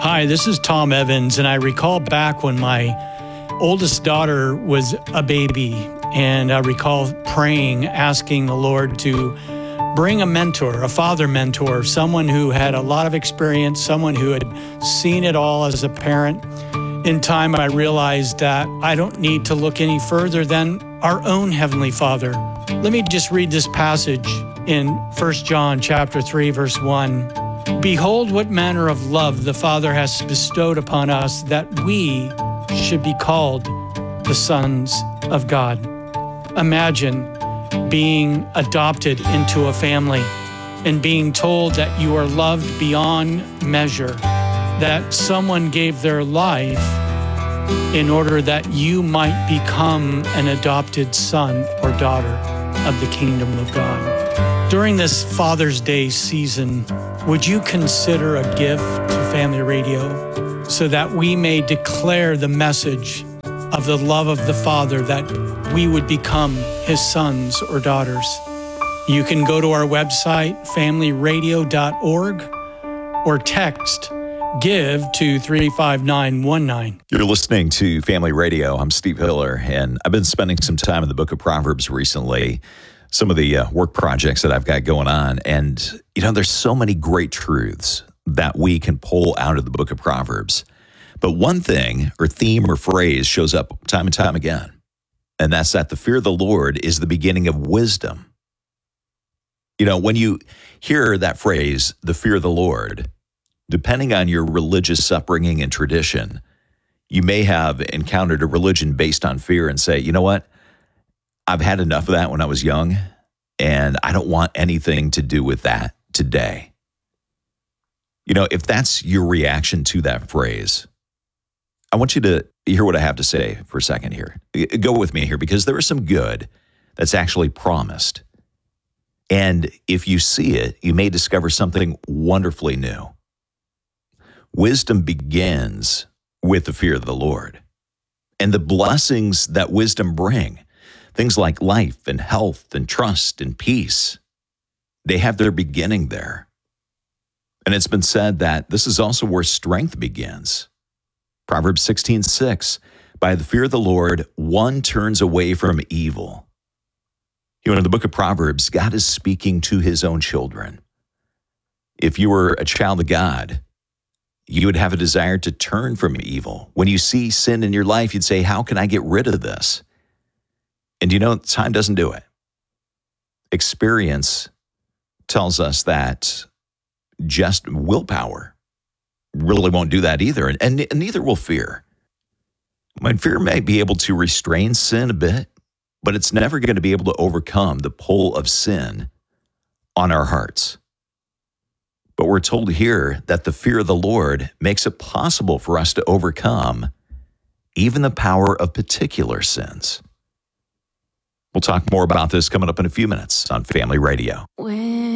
Hi, this is Tom Evans, and I recall back when my oldest daughter was a baby, and I recall praying, asking the Lord to bring a mentor, a father mentor, someone who had a lot of experience, someone who had seen it all as a parent. In time, I realized that I don't need to look any further than our own Heavenly Father. Let me just read this passage in 1 John chapter 3, verse 1. Behold, what manner of love the Father has bestowed upon us, that we should be called the sons of God. Imagine being adopted into a family and being told that you are loved beyond measure, that someone gave their life in order that you might become an adopted son or daughter of the kingdom of God. During this Father's Day season, would you consider a gift to Family Radio so that we may declare the message of the love of the Father, that we would become His sons or daughters? You can go to our website, familyradio.org, or text GIVE to 35919. You're listening to Family Radio. I'm Steve Hiller, and I've been spending some time in the book of Proverbs recently, some of the work projects that I've got going on. And, there's so many great truths that we can pull out of the book of Proverbs. But one thing or theme or phrase shows up time and time again, and that's that the fear of the Lord is the beginning of wisdom. When you hear that phrase, the fear of the Lord, depending on your religious upbringing and tradition, you may have encountered a religion based on fear and say, you know what? I've had enough of that when I was young, and I don't want anything to do with that today. If that's your reaction to that phrase, I want you to hear what I have to say for a second here. Go with me here, because there is some good that's actually promised. And if you see it, you may discover something wonderfully new. Wisdom begins with the fear of the Lord. And the blessings that wisdom bring, things like life and health and trust and peace, they have their beginning there. And it's been said that this is also where strength begins. Proverbs 16:6, by the fear of the Lord, one turns away from evil. In the book of Proverbs, God is speaking to His own children. If you were a child of God, you would have a desire to turn from evil. When you see sin in your life, you'd say, how can I get rid of this? And time doesn't do it. Experience tells us that just willpower really won't do that either, and neither will fear. Fear may be able to restrain sin a bit, but it's never going to be able to overcome the pull of sin on our hearts. But we're told here that the fear of the Lord makes it possible for us to overcome even the power of particular sins. We'll talk more about this coming up in a few minutes on Family Radio.